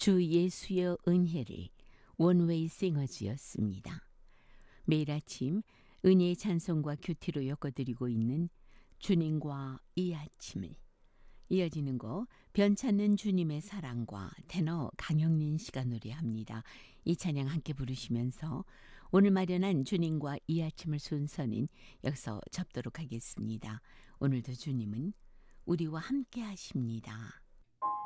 주 예수의 은혜를 원웨이 싱어즈였습니다. 매일 아침 은혜의 찬송과 큐티로 엮어드리고 있는 주님과 이 아침을, 이어지는 거 변찮는 주님의 사랑과 테너 강영린 씨가 노래합니다. 이 찬양 함께 부르시면서 오늘 마련한 주님과 이 아침을 순서는 여기서 접도록 하겠습니다. 오늘도 주님은 우리와 함께 하십니다.